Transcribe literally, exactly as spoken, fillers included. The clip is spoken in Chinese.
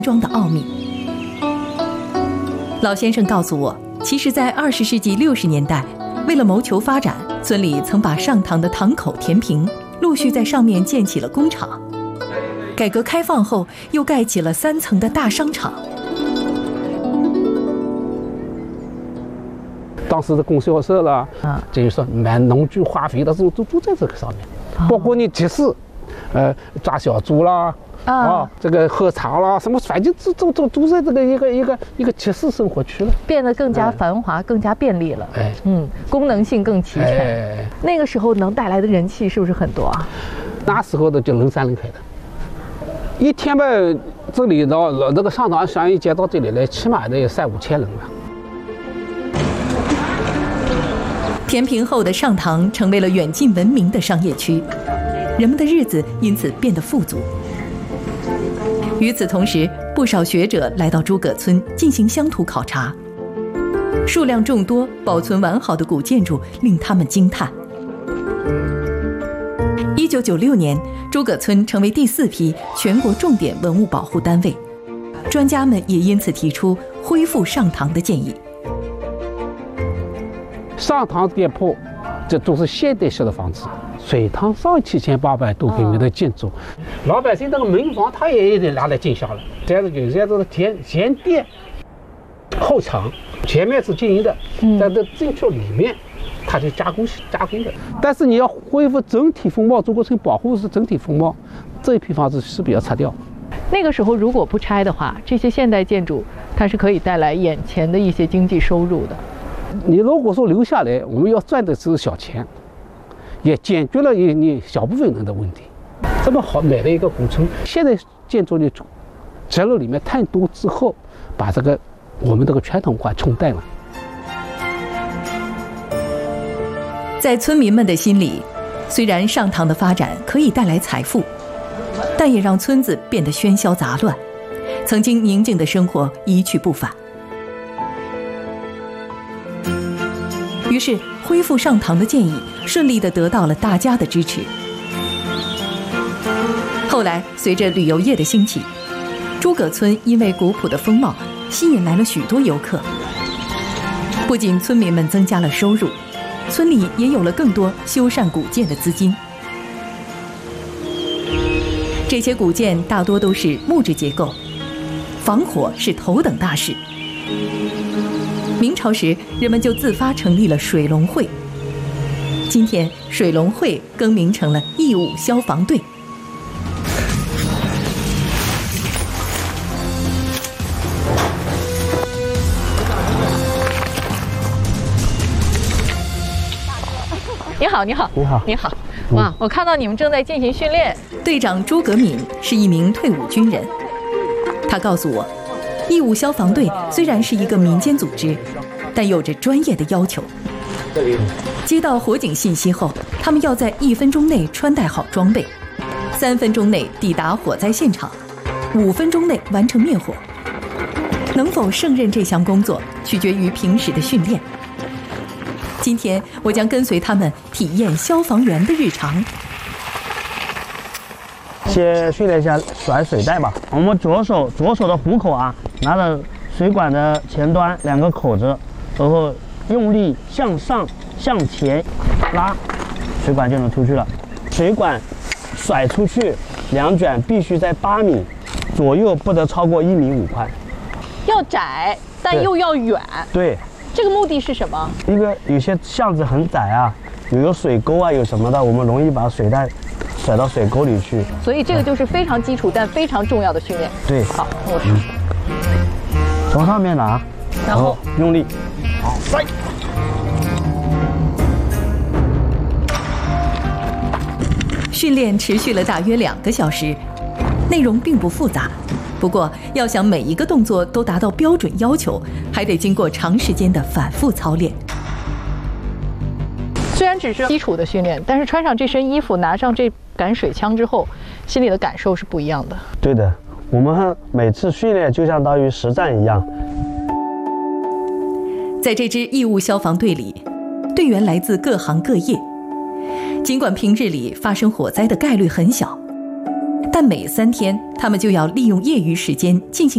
装的奥秘。老先生告诉我，其实在二十世纪六十年代，为了谋求发展，村里曾把上塘的塘口填平，陆续在上面建起了工厂。改革开放后，又盖起了三层的大商场。 当时的供销社啦，啊，就是说买农具化肥的时候都都在这个上面，哦、包括你集市，呃，抓小猪啦，啊，啊这个喝茶啦，什么反正都都都都在这个一个一个一个集市生活区了， 变得更加繁华，哎、更加便利了。哎，嗯，功能性更齐全。哎、那个时候能带来的人气是不是很多啊？ 那时候的就人山人海的，一天吧，这里到那个上塘商业街到这里来，起码得有三五千人吧。 填平后的上塘成为了远近闻名的商业区，人们的日子因此变得富足。与此同时，不少学者来到诸葛村进行乡土考察，数量众多、保存完好的古建筑令他们惊叹。一九九六年，诸葛村成为第四批全国重点文物保护单位，专家们也因此提出恢复上塘的建议。 上塘店铺，这都是现代式的房子。水塘上七千八百多平米的建筑，嗯、老百姓那个门房他也得拿来进香了。这样子有些都是前前店后墙，前面是经营的，嗯、在这进去里面，它就加工加工的。但是你要恢复整体风貌，诸葛村保护是整体风貌，这一批房子是比较擦掉。 那个时候如果不拆的话，这些现代建筑它是可以带来眼前的一些经济收入的。 你如果说留下来，我们要赚的是小钱，也解决了你你小部分人的问题。这么好美的一个古村，现在建筑的摘录里面太多之后，把这个我们这个传统文化冲淡了。 在村民们的心里，虽然上塘的发展可以带来财富，但也让村子变得喧嚣杂乱，曾经宁静的生活一去不返。于是，恢复上塘的建议顺利地得到了大家的支持。后来，随着旅游业的兴起，诸葛村因为古朴的风貌，吸引来了许多游客。不仅村民们增加了收入，村里也有了更多修缮古建的资金。这些古建大多都是木质结构，防火是头等大事。明朝时，人们就自发成立了水龙会。今天，水龙会更名成了义务消防队。你好，你好， 你好， 你好！哇，我看到你们正在进行训练。队长朱格敏是一名退伍军人，他告诉我，义务消防队虽然是一个民间组织，但有着专业的要求。接到火警信息后，他们要在一分钟内穿戴好装备，三分钟内抵达火灾现场，五分钟内完成灭火。能否胜任这项工作，取决于平时的训练。今天，我将跟随他们体验消防员的日常。 先训练一下甩水带吧。我们左手左手的虎口啊，拿着水管的前端两个口子，然后用力向上向前拉，水管就能出去了。水管甩出去两卷必须在八米左右，不得超过一米五宽。 要窄，但又要远。 对。 这个目的是什么？ 一个有些巷子很窄啊，有有水沟啊，有什么的，我们容易把水带甩到水沟里去。 所以这个就是非常基础但非常重要的训练。 对， 好，我试试。 嗯、从上面拿， 然后用力，好，塞。 训练持续了大约两个小时，内容并不复杂。不过，要想每一个动作都达到标准要求，还得经过长时间的反复操练。虽然只是基础的训练，但是穿上这身衣服，拿上这杆水枪之后，心里的感受是不一样的。 对的，我们每次训练就相当于实战一样。 在这支义务消防队里，队员来自各行各业。尽管平日里发生火灾的概率很小，但每三天他们就要利用业余时间进行